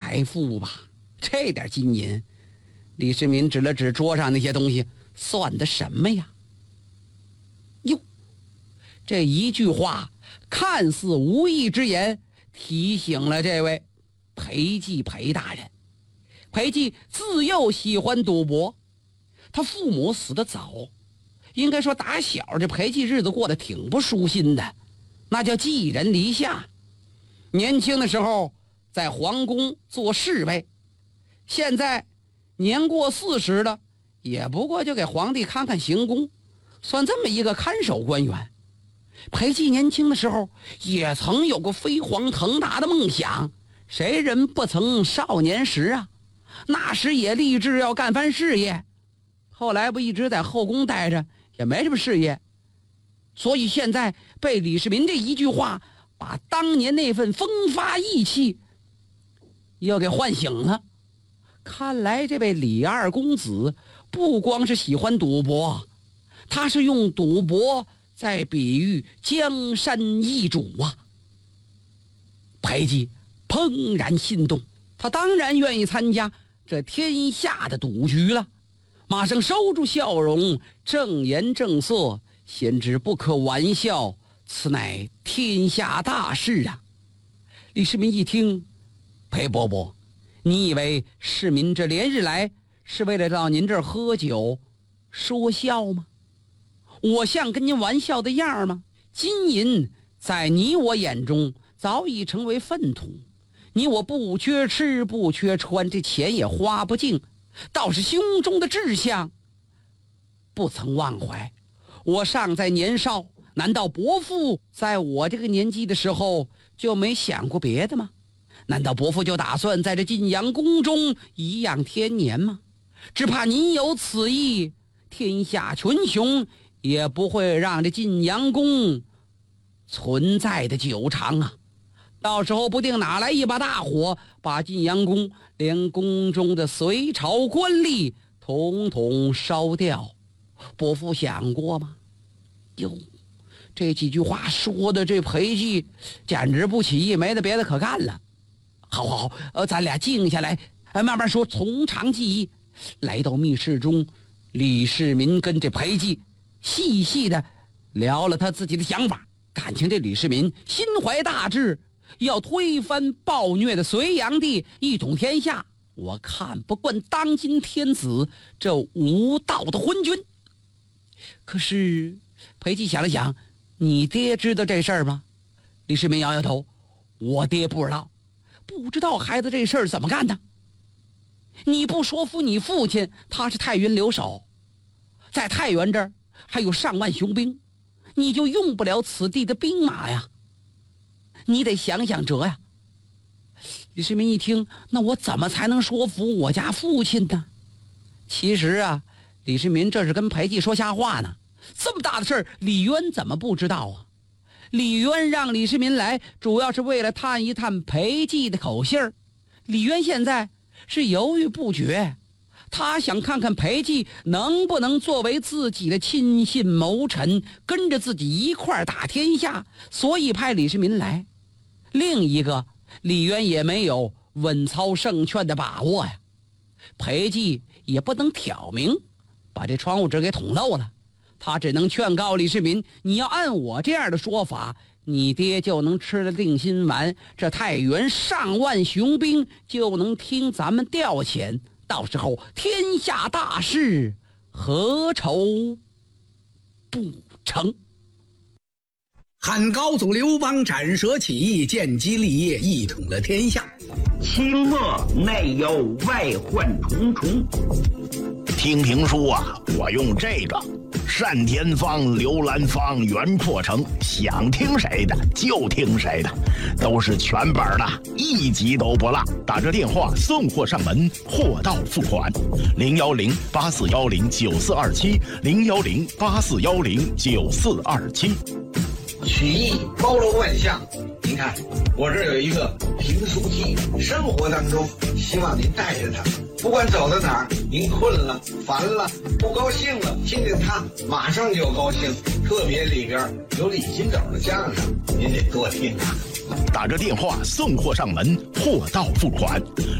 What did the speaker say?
财富吧，这点金银。李世民指了指桌上那些东西，算得什么呀？哟，这一句话看似无意之言，提醒了这位裴寂裴大人。裴寂自幼喜欢赌博，他父母死得早，应该说打小这裴寂日子过得挺不舒心的，那叫寄人篱下。年轻的时候在皇宫做侍卫，现在年过40了，也不过就给皇帝看看行宫，算这么一个看守官员。裴寂年轻的时候也曾有过飞黄腾达的梦想，谁人不曾少年时啊？那时也立志要干番事业，后来不一直在后宫待着，也没什么事业，所以现在被李世民这一句话把当年那份风发意气又给唤醒了。看来这位李二公子不光是喜欢赌博，他是用赌博在比喻江山易主啊。裴寂怦然心动，他当然愿意参加这天下的赌局了，马上收住笑容，正颜正色，先知不可玩笑，此乃天下大事啊。李世民一听，裴伯伯，你以为市民这连日来是为了到您这儿喝酒说笑吗？我像跟您玩笑的样吗？金银在你我眼中早已成为粪土，你我不缺吃不缺穿，这钱也花不尽，倒是胸中的志向不曾忘怀。我尚在年少，难道伯父在我这个年纪的时候就没想过别的吗？难道伯父就打算在这晋阳宫中颐养天年吗？只怕您有此意，天下群雄也不会让这晋阳宫存在的久长啊！到时候不定哪来一把大火，把晋阳宫连宫中的隋朝官吏统统烧掉。伯父想过吗？哟，这几句话说的这裴寂简直不起意，没得别的可干了。好，咱俩静下来，慢慢说，从长计议。来到密室中，李世民跟这裴寂细细的聊了他自己的想法。感情这李世民心怀大志，要推翻暴虐的隋炀帝，一统天下。我看不惯当今天子这无道的昏君。可是裴寂想了想，你爹知道这事儿吗？李世民摇摇头，我爹不知道。不知道孩子这事儿怎么干的？你不说服你父亲，他是太原留守，在太原这儿还有上万雄兵，你就用不了此地的兵马呀，你得想想辙呀。李世民一听，那我怎么才能说服我家父亲呢？其实啊，李世民这是跟裴寂说瞎话呢。这么大的事儿，李渊怎么不知道啊？李渊让李世民来，主要是为了探一探裴寂的口信儿。李渊现在是犹豫不决，他想看看裴寂能不能作为自己的亲信谋臣，跟着自己一块儿打天下，所以派李世民来。另一个，李渊也没有稳操胜券的把握呀。裴寂也不能挑明，把这窗户纸给捅漏了。他只能劝告李世民，你要按我这样的说法，你爹就能吃了定心丸，这太原上万雄兵就能听咱们调遣，到时候天下大事何愁不成？ 汉高祖刘邦斩蛇起义，建基立业，一统了天下。 清末内忧外患重重。听评书啊，我用这个单田芳、刘兰芳、袁阔成，想听谁的就听谁的，都是全本的，一集都不落。打这电话送货上门，货到付款。010-8410-9427，010-8410-9427。 曲艺包罗万象，您看我这儿有一个评书机，生活当中希望您带着它，不管走到哪儿，您困了、烦了、不高兴了，听听它马上就高兴。特别里边有李金斗的相声，您得多听啊。 打着电话送货上门，货到付款。